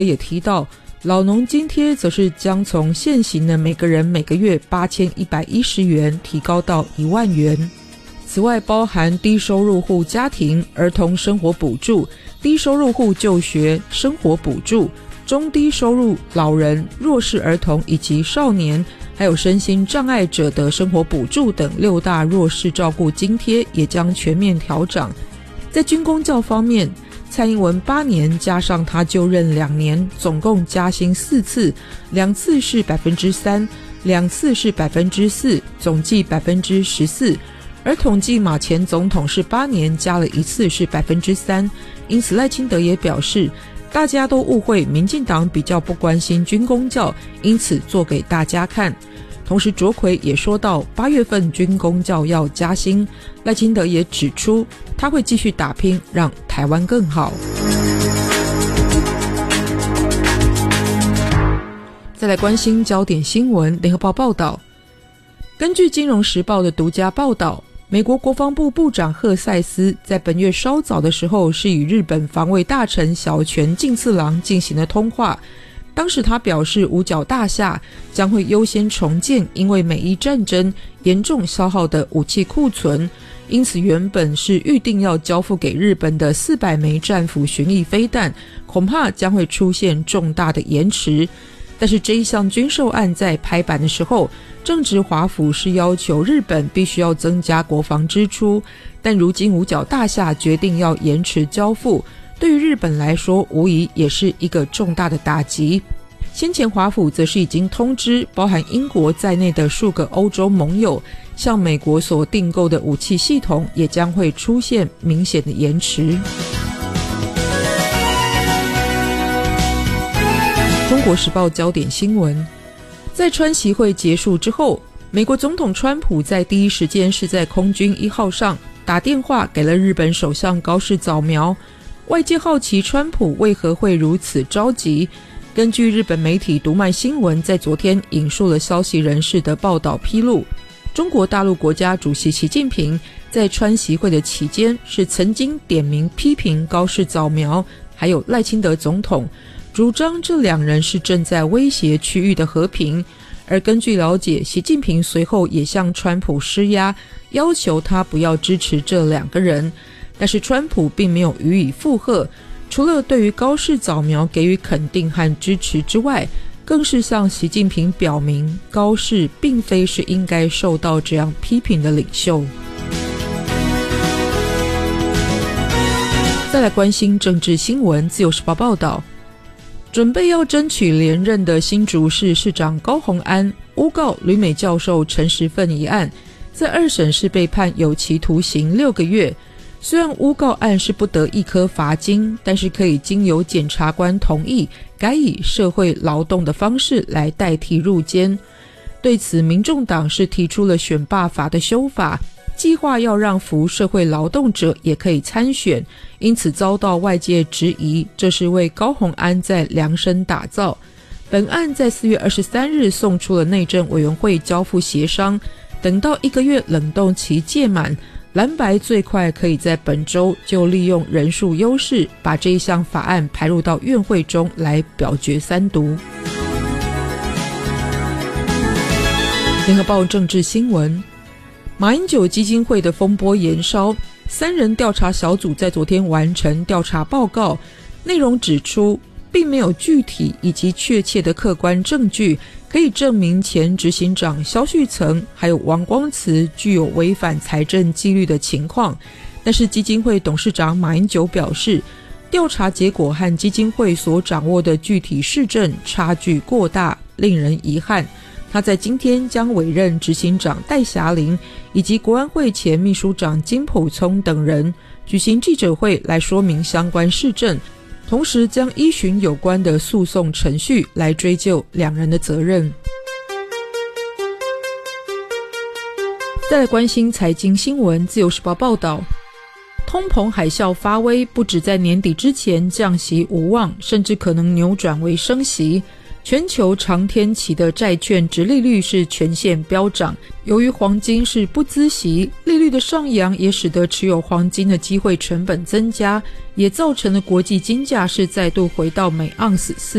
也提到，老农津贴则是将从现行的每个人每个月8110元提高到1万元。此外，包含低收入户家庭儿童生活补助、低收入户就学生活补助、中低收入老人、弱势儿童以及少年，还有身心障碍者的生活补助等6大弱势照顾津贴也将全面调涨。在军公教方面，蔡英文8年加上他就任2年，总共加薪4次，2次是 3%， 2次是 4%， 总计 14%。而统计马前总统是8年加了1次是 3%， 因此赖清德也表示，大家都误会民进党比较不关心军公教，因此做给大家看。同时卓奎也说到8月份军公教要加薪，赖清德也指出他会继续打拼，让台湾更好。再来关心焦点新闻，联合报报道，根据金融时报的独家报道，美国国防部部长赫塞斯在本月稍早的时候是与日本防卫大臣小泉进次郎进行了通话。当时他表示，五角大厦将会优先重建因为美伊战争严重消耗的武器库存，因此原本是预定要交付给日本的400枚战斧巡弋飞弹，恐怕将会出现重大的延迟。但是这一项军售案在拍板的时候，正值华府是要求日本必须要增加国防支出，但如今五角大厦决定要延迟交付，对于日本来说无疑也是一个重大的打击。先前华府则是已经通知包含英国在内的数个欧洲盟友，向美国所订购的武器系统也将会出现明显的延迟。中国时报焦点新闻，在川习会结束之后，美国总统川普在第一时间是在空军1号上打电话给了日本首相高市早苗。外界好奇川普为何会如此着急。根据日本媒体读卖新闻在昨天引述了消息人士的报道披露，中国大陆国家主席习近平在川习会的期间是曾经点名批评高市早苗还有赖清德总统，主张这两人是正在威胁区域的和平。而根据了解，习近平随后也向川普施压，要求他不要支持这两个人，但是川普并没有予以附和，除了对于高市早苗给予肯定和支持之外，更是向习近平表明高市并非是应该受到这样批评的领袖。再来关心政治新闻，自由时报报道，准备要争取连任的新竹市市长高虹安诬告旅美教授陈时奋一案，在2审是被判有期徒刑6个月。虽然诬告案是不得一颗罚金，但是可以经由检察官同意，改以社会劳动的方式来代替入监。对此，民众党是提出了选罢法的修法，计划要让服社会劳动者也可以参选，因此遭到外界质疑，这是为高虹安在量身打造。本案在4月23日送出了内政委员会交付协商，等到1个月冷冻期届满，蓝白最快可以在本周就利用人数优势，把这一项法案排入到院会中来表决3读。联合报政治新闻，马英九基金会的风波延烧，3人调查小组在昨天完成调查报告，内容指出并没有具体以及确切的客观证据可以证明前执行长萧旭岑还有王光慈具有违反财政纪律的情况，但是基金会董事长马英九表示，调查结果和基金会所掌握的具体事证差距过大，令人遗憾。他在今天将委任执行长戴霞玲以及国安会前秘书长金溥聪等人举行记者会来说明相关事证，同时将依循有关的诉讼程序来追究两人的责任。再来关心财经新闻，自由时报报道，通膨海啸发威，不止在年底之前降息无望，甚至可能扭转为升息。 全球长天期的债券殖利率是全线飙涨，由于黄金是不孳息，利率的上扬也使得持有黄金的机会成本增加，也造成了国际金价是再度回到每盎司